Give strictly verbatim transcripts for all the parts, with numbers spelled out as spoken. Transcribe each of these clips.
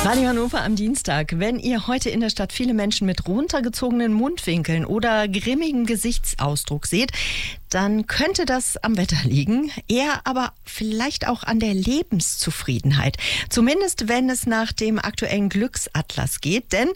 Radio Hannover am Dienstag. Wenn ihr heute in der Stadt viele Menschen mit runtergezogenen Mundwinkeln oder grimmigem Gesichtsausdruck seht, dann könnte das am Wetter liegen, eher aber vielleicht auch an der Lebenszufriedenheit. Zumindest wenn es nach dem aktuellen Glücksatlas geht, denn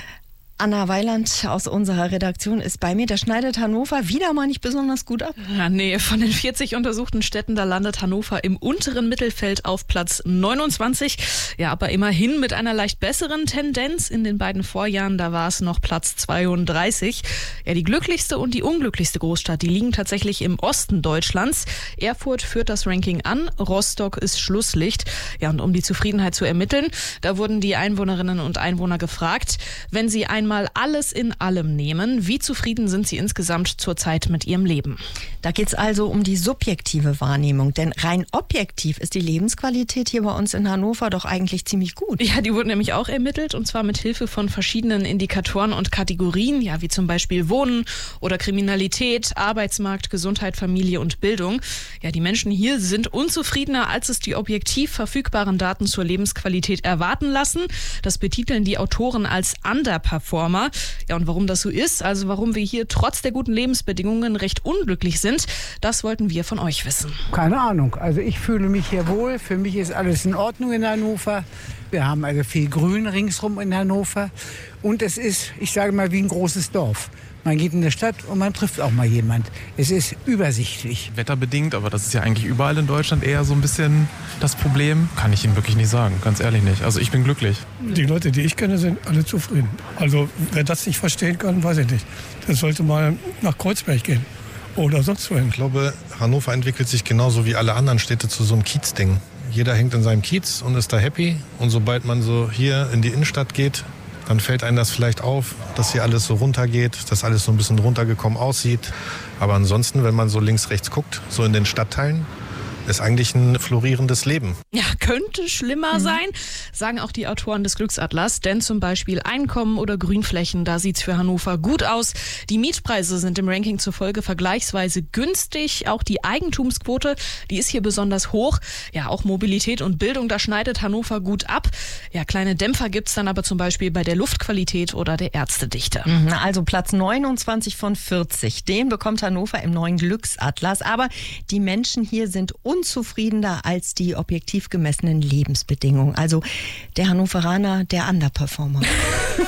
Anna Weiland aus unserer Redaktion ist bei mir. Da schneidet Hannover wieder mal nicht besonders gut ab. Ja, nee, von den vierzig untersuchten Städten, da landet Hannover im unteren Mittelfeld auf Platz neunundzwanzig. Ja, aber immerhin mit einer leicht besseren Tendenz. In den beiden Vorjahren, da war es noch Platz zweiunddreißig. Ja, die glücklichste und die unglücklichste Großstadt, die liegen tatsächlich im Osten Deutschlands. Erfurt führt das Ranking an, Rostock ist Schlusslicht. Ja, und um die Zufriedenheit zu ermitteln, da wurden die Einwohnerinnen und Einwohner gefragt, wenn sie einmal mal alles in allem nehmen. Wie zufrieden sind Sie insgesamt zurzeit mit Ihrem Leben? Da geht es also um die subjektive Wahrnehmung, denn rein objektiv ist die Lebensqualität hier bei uns in Hannover doch eigentlich ziemlich gut. Ja, die wurde nämlich auch ermittelt und zwar mit Hilfe von verschiedenen Indikatoren und Kategorien, ja, wie zum Beispiel Wohnen oder Kriminalität, Arbeitsmarkt, Gesundheit, Familie und Bildung. Ja, die Menschen hier sind unzufriedener, als es die objektiv verfügbaren Daten zur Lebensqualität erwarten lassen. Das betiteln die Autoren als Underperformer. Ja, und warum das so ist, also warum wir hier trotz der guten Lebensbedingungen recht unglücklich sind, das wollten wir von euch wissen. Keine Ahnung, also ich fühle mich hier wohl, für mich ist alles in Ordnung in Hannover. Wir haben also viel Grün ringsrum in Hannover und es ist, ich sage mal, wie ein großes Dorf. Man geht in die Stadt und man trifft auch mal jemand. Es ist übersichtlich. Wetterbedingt, aber das ist ja eigentlich überall in Deutschland eher so ein bisschen das Problem. Kann ich Ihnen wirklich nicht sagen, ganz ehrlich nicht. Also ich bin glücklich. Die Leute, die ich kenne, sind alle zufrieden. Also wer das nicht verstehen kann, weiß ich nicht. Das sollte mal nach Kreuzberg gehen oder sonst wohin. Ich glaube, Hannover entwickelt sich genauso wie alle anderen Städte zu so einem Kiezding. Jeder hängt in seinem Kiez und ist da happy. Und sobald man so hier in die Innenstadt geht, dann fällt einem das vielleicht auf, dass hier alles so runtergeht, dass alles so ein bisschen runtergekommen aussieht. Aber ansonsten, wenn man so links, rechts guckt, so in den Stadtteilen, ist eigentlich ein florierendes Leben. Ja, könnte schlimmer mhm. sein, sagen auch die Autoren des Glücksatlas. Denn zum Beispiel Einkommen oder Grünflächen, da sieht's für Hannover gut aus. Die Mietpreise sind im Ranking zufolge vergleichsweise günstig. Auch die Eigentumsquote, die ist hier besonders hoch. Ja, auch Mobilität und Bildung, da schneidet Hannover gut ab. Ja, kleine Dämpfer gibt's dann aber zum Beispiel bei der Luftqualität oder der Ärztedichte. Mhm, also Platz neunundzwanzig von vierzig, den bekommt Hannover im neuen Glücksatlas. Aber die Menschen hier sind unzufriedener als die objektiv gemessenen Lebensbedingungen. Also der Hannoveraner, der Underperformer.